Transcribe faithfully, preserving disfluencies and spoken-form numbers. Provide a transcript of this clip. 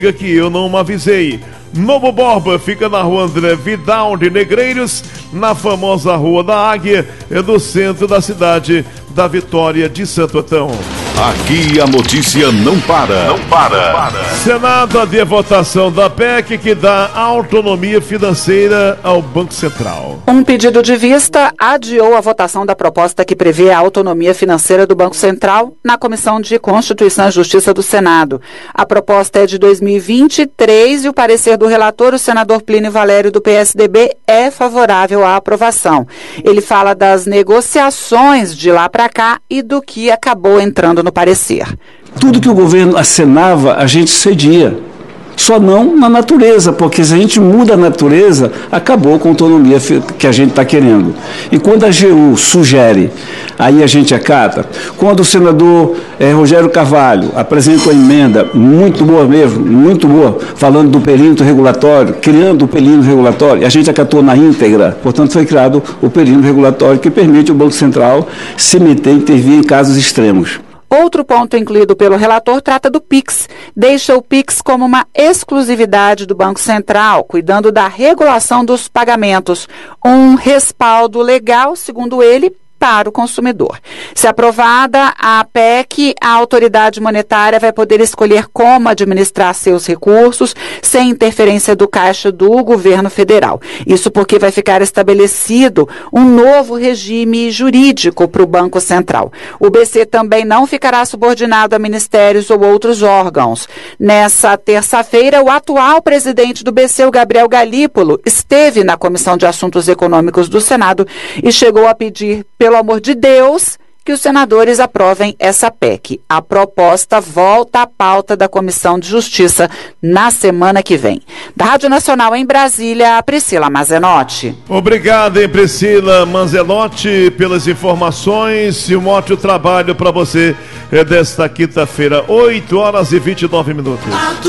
que eu não avisei. Novo Borba fica na rua André Vidal de Negreiros, na famosa Rua da Águia, é do centro da cidade da Vitória de Santo Antão. Aqui a notícia não para. Não para. Senado adia a votação da P E C que dá autonomia financeira ao Banco Central. Um pedido de vista adiou a votação da proposta que prevê a autonomia financeira do Banco Central na Comissão de Constituição e Justiça do Senado. A proposta é de dois mil e vinte e três e o parecer do relator, o senador Plínio Valério, do P S D B, é favorável à aprovação. Ele fala das negociações de lá para cá e do que acabou entrando no parecer. Tudo que o governo acenava, a gente cedia. Só não na natureza, porque se a gente muda a natureza, acabou com a autonomia que a gente está querendo. E quando a A G U sugere, aí a gente acata. Quando o senador eh, Rogério Carvalho apresenta uma emenda muito boa mesmo, muito boa, falando do perímetro regulatório, criando o perímetro regulatório, a gente acatou na íntegra. Portanto, foi criado o perímetro regulatório que permite o Banco Central se meter e intervir em casos extremos. Outro ponto incluído pelo relator trata do Pix. Deixa o Pix como uma exclusividade do Banco Central, cuidando da regulação dos pagamentos. Um respaldo legal, segundo ele, para o consumidor. Se aprovada a P E C, a autoridade monetária vai poder escolher como administrar seus recursos sem interferência do caixa do governo federal. Isso porque vai ficar estabelecido um novo regime jurídico para o Banco Central. O B C também não ficará subordinado a ministérios ou outros órgãos. Nessa terça-feira, o atual presidente do B C, o Gabriel Galípolo, esteve na Comissão de Assuntos Econômicos do Senado e chegou a pedir, pelo amor de Deus, que os senadores aprovem essa P E C. A proposta volta à pauta da Comissão de Justiça na semana que vem. Da Rádio Nacional em Brasília, Priscila Mazenotti. Obrigado, hein, Priscila Manzelotti, pelas informações e um ótimo trabalho para você desta quinta-feira, oito horas e vinte e nove minutos.